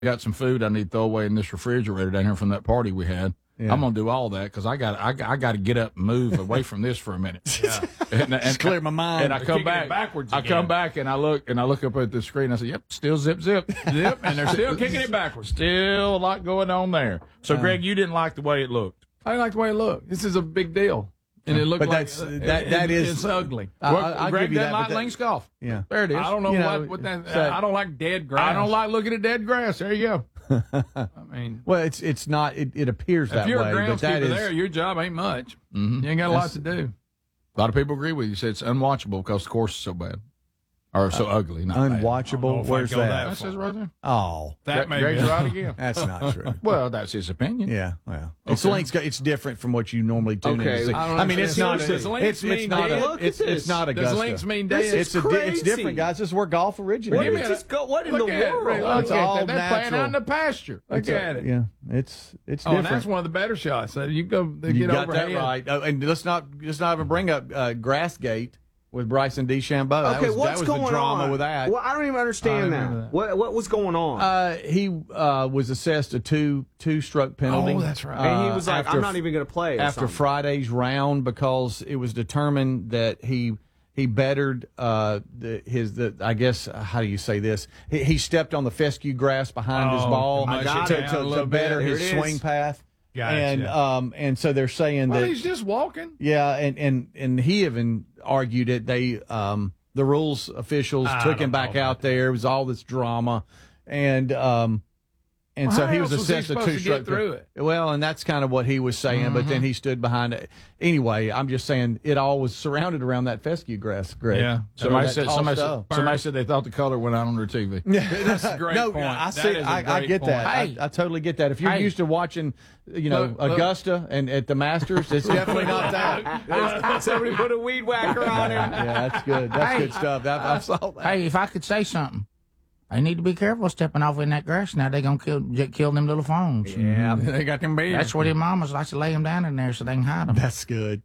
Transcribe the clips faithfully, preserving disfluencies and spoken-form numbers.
got some food I need to throw away in this refrigerator down here from that party we had. Yeah. I'm gonna do all that because I got I, I got to get up and move away from this for a minute. Yeah. and, and, Just clear my mind. And I come back backwards. I again. come back and I look and I look up at the screen. I say, "Yep, still zip zip zip," and they're still kicking it backwards. Still a lot going on there. So, uh, Greg, you didn't like the way it looked. I didn't like the way it looked. This is a big deal. And it looked but like that's, uh, that, that it, is it's ugly. I, well, I, Greg give you doesn't that, like that, links golf. Yeah, there it is. I don't know, you what, know, what that. so, I don't like dead grass. I don't like looking at dead grass. There you go. I mean, well, it's it's not. It, it appears that if you're way. a But that groundskeeper is, there, your job ain't much. Mm-hmm. You ain't got a lot to do. A lot of people agree with you. Say it's unwatchable because the course is so bad. Or so uh, ugly. Not unwatchable. Where's that? That, that says right there. Oh, that may Greg's right again. That's not true. Well, that's his opinion. Yeah, well, okay. it's links. It's different from what you normally tune okay. in. To I, I mean, it's not. Does A, links it's it's mean not. dead? A, it's it's not Augusta. Does links mean dead? It's a, it's different, guys. This is where golf originated. What, just go, what in Look the at world? It, look it's at all that. They're natural. playing out in the pasture. Look it's at a, it. Yeah, it's it's Oh, different. and that's one of the better shots. So you go. They you get got overhead. that right. Oh, and let's not let's not even bring up uh, Grassgate with Bryson DeChambeau. That Okay, was, what's that was going the drama on with that. Well, I don't even understand that. that. What what was going on? Uh, he uh, was assessed a two two stroke penalty. Oh, that's right. and he was like, after, "I'm not even going to play." Or after something. Friday's round because it was determined that he he bettered uh, the, his the I guess how do you say this? He, he stepped on the fescue grass behind his Oh, ball I got to, it. to, A to little better bit. his Here it swing is. path. Gotcha. And um and so they're saying Well, that he's just walking. yeah, and, and, and he even argued it. They um the rules officials I took him don't back know out about there. It was all this drama, and um and Well, so how he was else was he assessed a supposed two to stroke get through it? Well, and that's kind of what he was saying. Mm-hmm. But then he stood behind it. Anyway, I'm just saying it all was surrounded around that fescue grass. Greg. Yeah. Somebody That said tall somebody said, stuff. somebody said they thought the color went out on their T V. That's a great no, point. I That see. is a I, I great get point. that. Hey. I, I totally get that. If you're Hey. used to watching, you know, Look, look. Augusta and at the Masters, it's definitely not that. Somebody put a weed whacker on him. Yeah, that's good. That's Hey. good stuff. That, I saw that. Hey, if I could say something, they need to be careful stepping off in that grass. Now they're gonna kill j- kill them little phones. Yeah, they got them beans. That's where their mamas like to lay them down in there so they can hide them. That's good.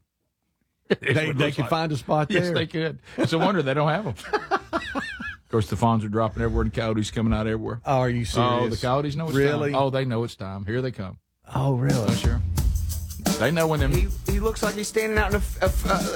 They they can find a spot there. Yes, they could. It's a wonder they don't have them. Of course, the fawns are dropping everywhere, and coyotes coming out everywhere. Oh, are you serious? Oh, the coyotes know it's Really? time. Oh, they know it's time. Here they come. Oh, really? Oh, sure. They know when them. He, he looks like he's standing out in a, a,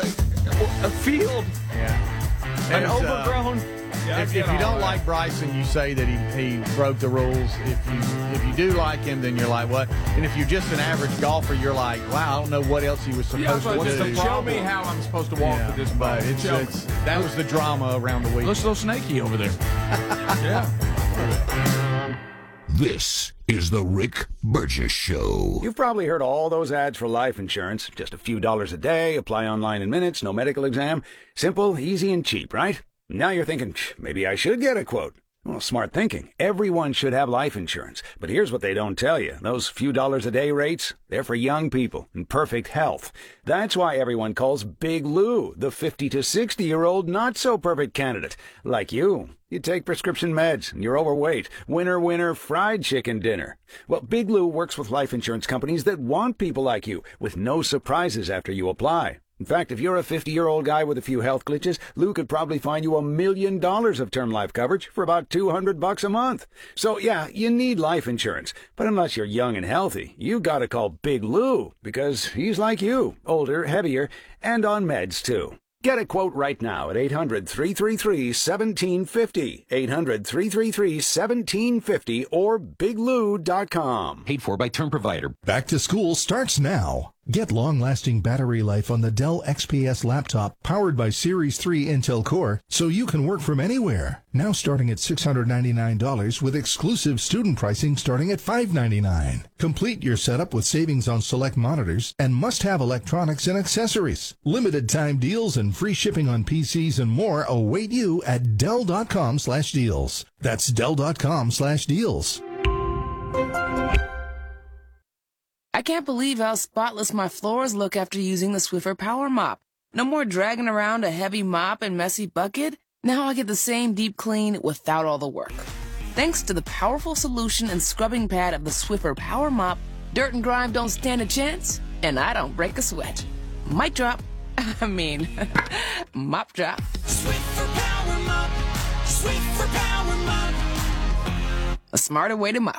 a, a field, Yeah. an There's, uh, overgrown. If, if you don't like Bryson, you say that he, he broke the rules. If you if you do like him, then you're like, what? And if you're just an average golfer, you're like, wow, I don't know what else he was Yeah, supposed but to do. show me how I'm supposed to walk Yeah, with this ball. but it's, Show me. it's, that was the drama around the week. Looks a little snaky over there. Yeah. This is the Rick Burgess Show. You've probably heard all those ads for life insurance. Just a few dollars a day, apply online in minutes, no medical exam. Simple, easy, and cheap, right? Now you're thinking, maybe I should get a quote. Well, smart thinking. Everyone should have life insurance. But here's what they don't tell you. Those few dollars a day rates, they're for young people in perfect health. That's why everyone calls Big Lou the fifty to sixty-year-old not-so-perfect candidate. Like you. You take prescription meds, and you're overweight. Winner, winner, fried chicken dinner. Well, Big Lou works with life insurance companies that want people like you, with no surprises after you apply. In fact, if you're a fifty-year-old guy with a few health glitches, Lou could probably find you a million dollars of term life coverage for about two hundred bucks a month. So yeah, you need life insurance. But unless you're young and healthy, you gotta call Big Lou, because he's like you, older, heavier, and on meds too. Get a quote right now at eight hundred, three three three, one seven five zero, eight hundred, three three three, one seven five zero, or big lou dot com. Paid for by term provider. Back to school starts now. Get long-lasting battery life on the Dell X P S laptop powered by Series three Intel Core so you can work from anywhere. Now starting at six hundred ninety-nine dollars with exclusive student pricing starting at five hundred ninety-nine dollars. Complete your setup with savings on select monitors and must-have electronics and accessories. Limited time deals and free shipping on P Cs and more await you at Dell.com slash deals. That's Dell.com slash deals. I can't believe how spotless my floors look after using the Swiffer Power Mop. No more dragging around a heavy mop and messy bucket. Now I get the same deep clean without all the work. Thanks to the powerful solution and scrubbing pad of the Swiffer Power Mop, dirt and grime don't stand a chance, and I don't break a sweat. Mic drop. I mean, mop drop. Swiffer Power Mop. Swiffer Power Mop. A smarter way to mop.